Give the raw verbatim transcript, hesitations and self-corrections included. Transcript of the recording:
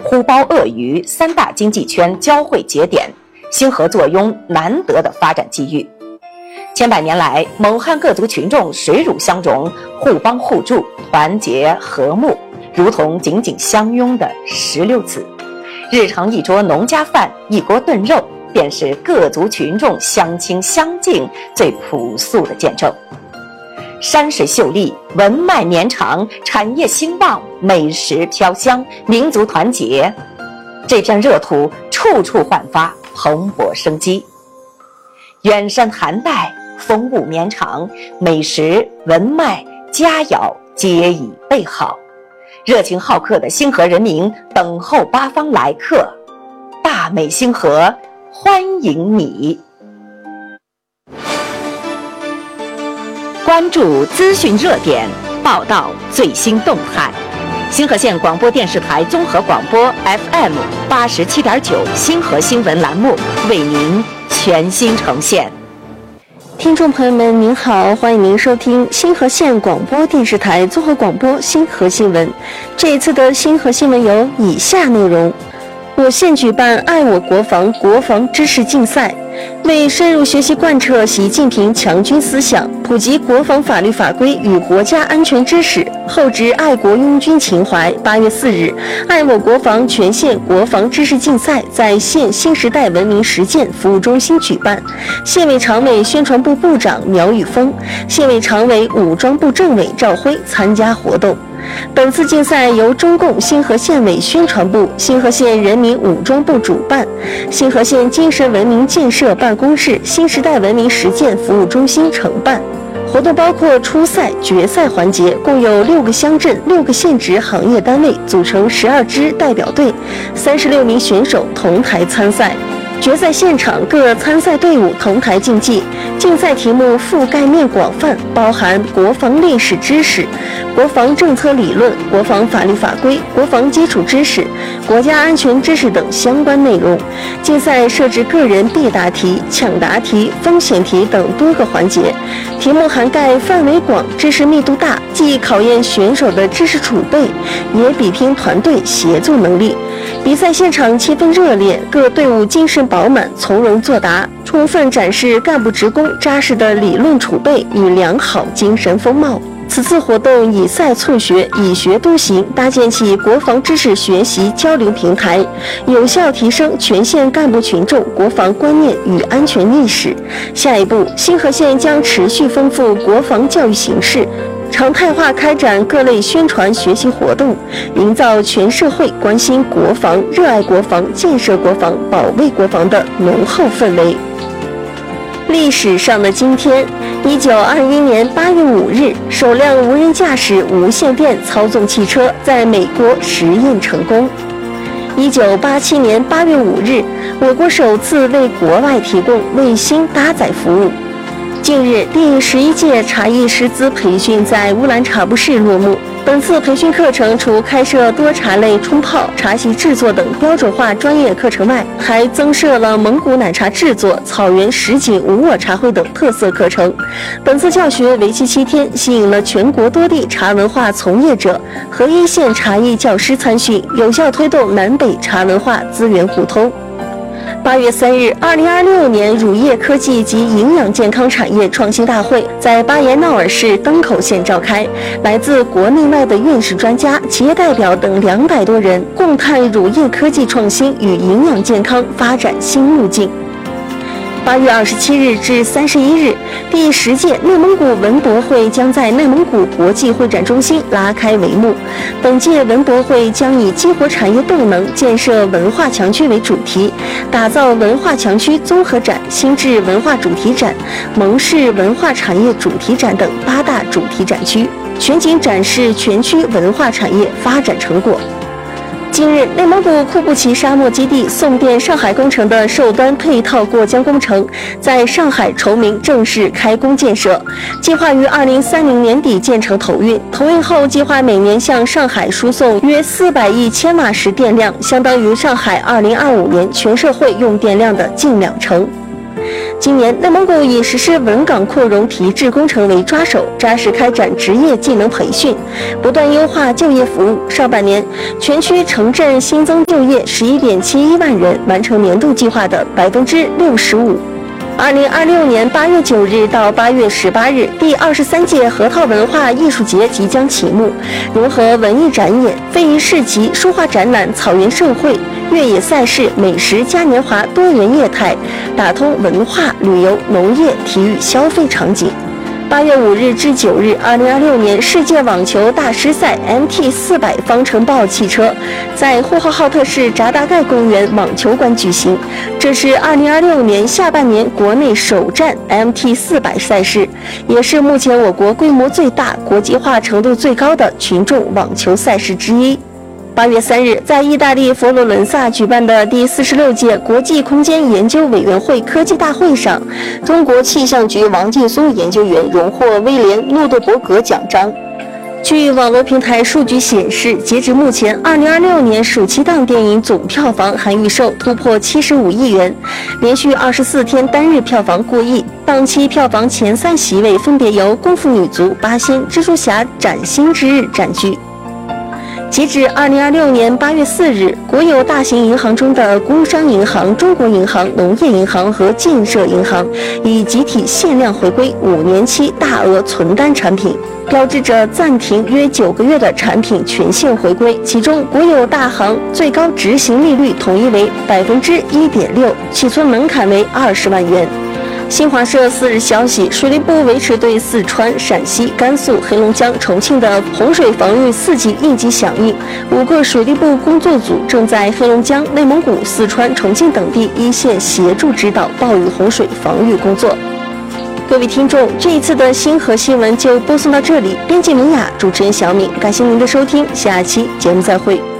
呼包鄂渝三大经济圈交汇节点，兴合作拥难得的发展机遇。千百年来，蒙汉各族群众水乳相融，互帮互助，团结和睦，如同紧紧相拥的石榴籽。日常一桌农家饭，一锅炖肉，便是各族群众相亲相敬最朴素的见证。山水秀丽，文脉绵长，产业兴旺，美食飘香，民族团结，这片热土处处焕发蓬勃生机。远山寒带，风物绵长，美食文脉佳肴皆已备好，热情好客的兴和人民等候八方来客，大美兴和欢迎你。关注资讯热点，报道最新动态。兴和县广播电视台综合广播 F M 八十七点九兴和新闻栏目为您全新呈现。 听众朋友们您好，欢迎您收听兴和县广播电视台综合广播兴和新闻。这一次的兴和新闻有以下内容：我县举办爱我国防国防知识竞赛，为深入学习贯彻习近平强军思想，普及国防法律法规与国家安全知识，厚植爱国拥军情怀。八月四日，爱我国防全县国防知识竞赛在县新时代文明实践服务中心举办，县委常委宣传部部长苗宇峰、县委常委武装部政委赵辉参加活动。本次竞赛由中共兴和县委宣传部、兴和县人民武装部主办，兴和县精神文明建设办公室新时代文明实践服务中心承办。活动包括初赛、决赛环节，共有六个乡镇、六个县直行业单位组成十二支代表队，三十六名选手同台参赛。决赛现场各参赛队伍同台竞技，竞赛题目覆盖面广泛，包含国防历史知识、国防政策理论、国防法律法规、国防基础知识、国家安全知识等相关内容。竞赛设置个人必答题、抢答题、风险题等多个环节，题目涵盖范围广，知识密度大，既考验选手的知识储备，也比拼团队协作能力。比赛现场气氛热烈，各队伍精神饱满，从容作答，充分展示干部职工扎实的理论储备与良好精神风貌。此次活动以赛促学，以学督行，搭建起国防知识学习交流平台，有效提升全县干部群众国防观念与安全意识。下一步，兴和县将持续丰富国防教育形式，常态化开展各类宣传学习活动，营造全社会关心国防、热爱国防、建设国防、保卫国防的浓厚氛围。历史上的今天，一九二一年八月五日，首辆无人驾驶无线电操纵汽车在美国实验成功。一九八七年八月五日，我国首次为国外提供卫星搭载服务。近日，第十一届茶艺师资培训在乌兰察布市落幕。本次培训课程除开设多茶类冲泡、茶席制作等标准化专业课程外，还增设了蒙古奶茶制作、草原什锦无我茶会等特色课程。本次教学为期七天，吸引了全国多地茶文化从业者和一线茶艺教师参训，有效推动南北茶文化资源互通。八月三日，二零二六年乳业科技及营养健康产业创新大会在巴彦淖尔市登口县召开，来自国内外的院士专家、企业代表等两百多人共探乳业科技创新与营养健康发展新路径。八月二十七日至三十一日，第十届内蒙古文博会将在内蒙古国际会展中心拉开帷幕。本届文博会将以激活产业动能、建设文化强区为主题，打造文化强区综合展、新质文化主题展、蒙氏文化产业主题展等八大主题展区，全景展示全区文化产业发展成果。近日，内蒙古库布齐沙漠基地送电上海工程的售端配套过江工程在上海崇明正式开工建设，计划于二零三零年底建成投运。投运后，计划每年向上海输送约四百亿千瓦时电量，相当于上海二零二五年全社会用电量的近两成。 今年，内蒙古以实施稳岗扩容提质工程为抓手，扎实开展职业技能培训，不断优化就业服务。上半年，全区城镇新增就业十一点七一万人，完成年度计划的百分之六十五。二零二六年八月九日到八月十八日，第二十三届核桃文化艺术节即将启幕，融合文艺展演、非遗市集、书画展览、草原盛会、越野赛事、美食嘉年华多元业态，打通文化、旅游、农业、体育消费场景。八月五日至九日，二零二六年世界网球大师赛 M T 四百方程豹汽车在呼和浩特市扎达盖公园网球馆举行。这是二零二六年下半年国内首站 M T 四百赛事，也是目前我国规模最大、国际化程度最高的群众网球赛事之一。八月三日，在意大利佛罗伦萨举办的第四十六届国际空间研究委员会科技大会上，中国气象局王劲松研究员荣获威廉诺顿伯格奖章。据网络平台数据显示，截至目前，二零二六年暑期档电影总票房含预售突破七十五亿元，连续二十四天单日票房过亿。档期票房前三席位分别由《功夫女足》《八仙》《蜘蛛侠：崭新之日》占据。截至二零二六年八月四日，国有大型银行中的工商银行、中国银行、农业银行和建设银行已集体限量回归五年期大额存单产品，标志着暂停约九个月的产品全线回归。其中，国有大行最高执行利率统一为百分之一点六，起存门槛为二十万元。新华社四日消息，水利部维持对四川、陕西、甘肃、黑龙江、重庆的洪水防御四级应急响应。五个水利部工作组正在黑龙江、内蒙古、四川、重庆等地一线协助指导暴雨洪水防御工作。各位听众，这一次的星河新闻就播送到这里。编辑明雅，主持人小敏，感谢您的收听，下期节目再会。